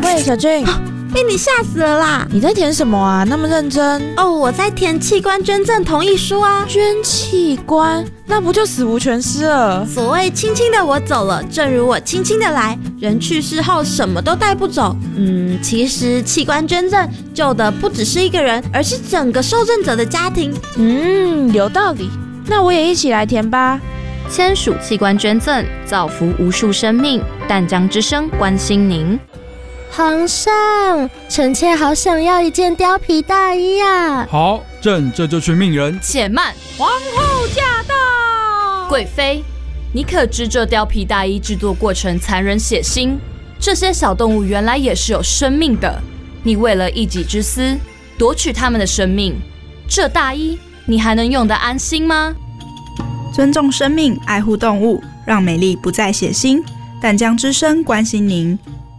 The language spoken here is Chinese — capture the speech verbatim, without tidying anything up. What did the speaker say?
喂，小俊， 被你吓死了啦！ 你在填什么啊？那么认真哦，我在填器官捐赠同意书啊。 捐器官，那不就死无全尸了？ 所谓轻轻的我走了，正如我轻轻的来。人去世后什么都带不走。嗯，其实器官捐赠救的不只是一个人，而是整个受赠者的家庭。 嗯，有道理。那我也一起来填吧。 签署器官捐赠，造福无数生命。淡江之声关心您。 皇上，臣妾好想要一件貂皮大衣啊！ 好，朕这就去命人。 且慢， 皇后驾到！ 贵妃，你可知这貂皮大衣制作过程残忍血腥？这些小动物原来也是有生命的，你为了一己之私，夺取他们的生命，这大衣你还能用得安心吗？ 尊重生命，爱护动物，让美丽不再血腥。淡江之声关心您。